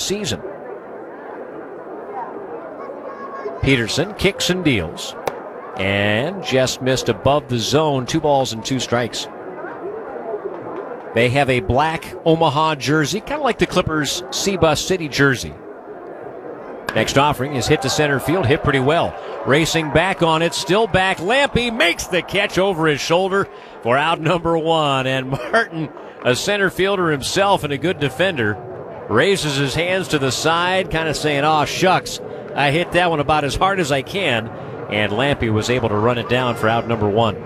season. Peterson kicks and deals. And just missed above the zone. 2 balls and 2 strikes. They have a black Omaha jersey, kind of like the Clippers' Seabus City jersey. Next offering is hit to center field, hit pretty well. Racing back on it, still back. Lampe makes the catch over his shoulder for out number 1. And Martin, a center fielder himself and a good defender, raises his hands to the side, kind of saying, "Aw, shucks, I hit that one about as hard as I can." And Lampe was able to run it down for out number 1.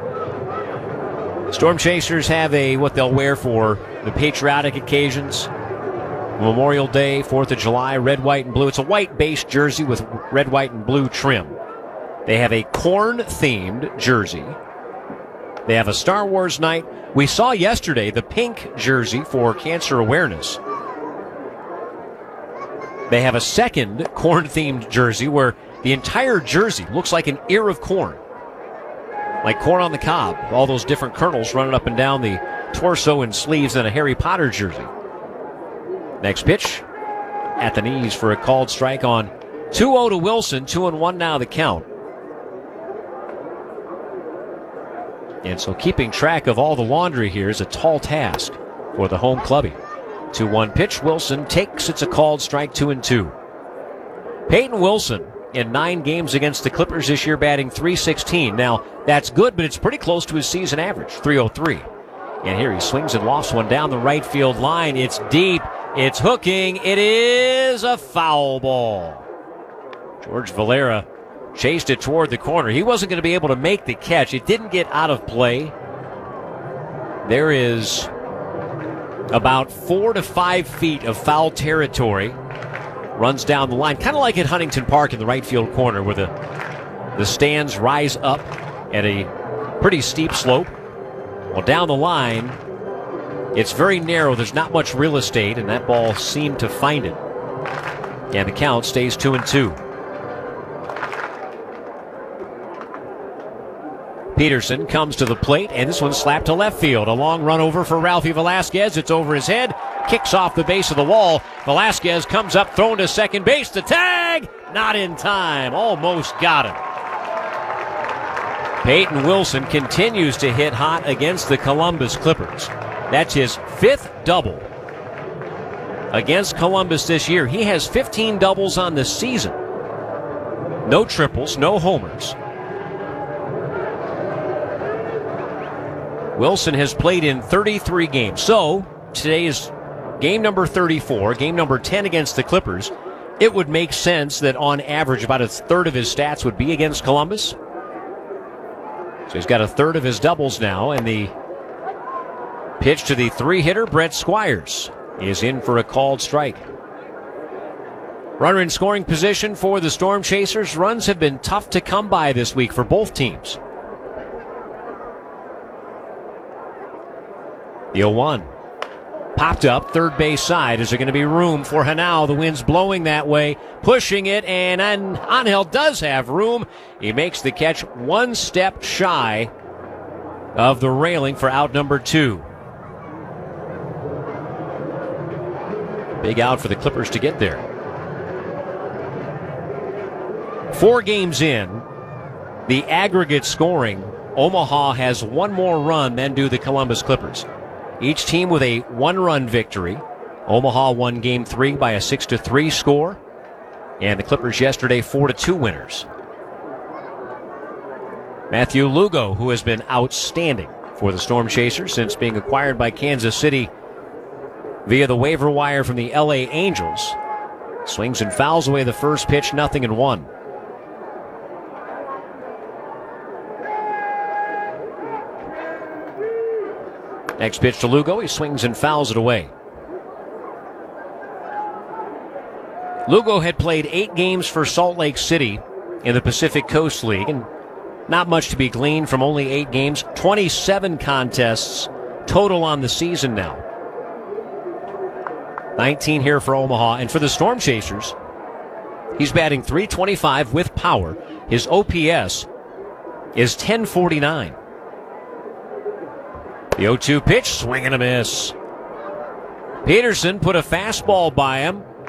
Storm Chasers have what they'll wear for the patriotic occasions. Memorial Day, 4th of July, red, white, and blue. It's a white-based jersey with red, white, and blue trim. They have a corn-themed jersey. They have a Star Wars night. We saw yesterday the pink jersey for cancer awareness. They have a second corn-themed jersey where the entire jersey looks like an ear of corn. Like corn on the cob. All those different kernels running up and down the torso and sleeves in a Harry Potter jersey. Next pitch at the knees for a called strike on 2-0 to Wilson. 2-1 now the count. And so keeping track of all the laundry here is a tall task for the home clubby. 2-1 pitch. Wilson takes. It's a called strike. 2-2. Peyton Wilson in 9 games against the Clippers this year, batting .316. Now, that's good, but it's pretty close to his season average, .303. And here he swings and lofts one down the right field line. It's deep. It's hooking. It is a foul ball. George Valera chased it toward the corner. He wasn't going to be able to make the catch. It didn't get out of play. There is about 4 to 5 feet of foul territory. Runs down the line, kind of like at Huntington Park in the right field corner where the stands rise up at a pretty steep slope. Well, down the line, it's very narrow. There's not much real estate, and that ball seemed to find it. And the count stays 2-2. Peterson comes to the plate, and this one's slapped to left field. A long run over for Ralphie Velasquez. It's over his head. Kicks off the base of the wall. Velasquez comes up, thrown to second base. The tag! Not in time. Almost got him. Peyton Wilson continues to hit hot against the Columbus Clippers. That's his 5th double against Columbus this year. He has 15 doubles on the season. No triples, no homers. Wilson has played in 33 games. So, today is game number 34, game number 10 against the Clippers. It would make sense that on average about a third of his stats would be against Columbus. So he's got a third of his doubles now, and the pitch to the 3-hitter, Brett Squires, is in for a called strike. Runner in scoring position for the Storm Chasers. Runs have been tough to come by this week for both teams. The 0-1. Popped up, third base side. Is there going to be room for Hanau? The wind's blowing that way, pushing it, and Angel does have room. He makes the catch one step shy of the railing for out number 2. Big out for the Clippers to get there. 4 games in, the aggregate scoring, Omaha has one more run than do the Columbus Clippers. Each team with a 1-run victory. Omaha won Game 3 by a 6-3 score. And the Clippers yesterday 4-2 winners. Matthew Lugo, who has been outstanding for the Storm Chasers since being acquired by Kansas City via the waiver wire from the LA Angels, swings and fouls away the first pitch, 0-1. Next pitch to Lugo. He swings and fouls it away. Lugo had played 8 games for Salt Lake City in the Pacific Coast League, and not much to be gleaned from only 8 games. 27 contests total on the season now. 19 here for Omaha. And for the Storm Chasers, he's batting .325 with power. His OPS is .1049. The 0-2 pitch, swing and a miss. Peterson put a fastball by him.